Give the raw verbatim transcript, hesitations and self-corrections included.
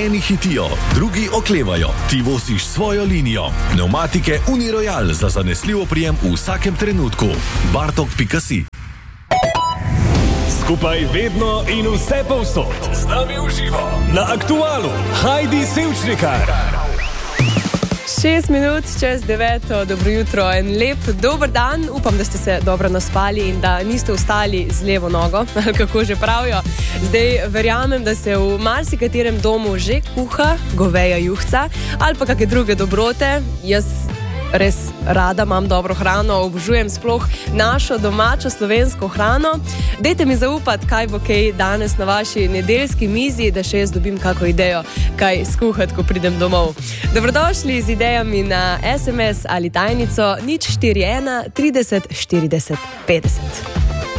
Eni hitijo, drugi oklevajo, ti vosiš svojo linijo. Pneumatike Uniroyal za zanesljiv oprijem v vsakem trenutku. bartok pika si. Skupaj vedno in vse povsod. Z nami v živo. Na Aktualu. Heidi Sevčnikar. Šest minut čez deveto, dobro jutro, en lep, dober dan. Upam, da ste se dobro naspali in da niste vstali z levo nogo, kako že pravijo. Zdaj verjamem, da se v marsikaterem domu že kuha goveja juhca ali pa kakšne druge dobrote. Jaz res rada imam dobro hrano, obožujem sploh našo domačo slovensko hrano. Dajte mi zaupati, kaj bo kaj danes na vaši nedeljski mizi, da še jaz dobim kako idejo, kaj skuhati, ko pridem domov. Dobrodošli z idejami na es em es ali tajnico nič štiri ena trideset štirideset petdeset.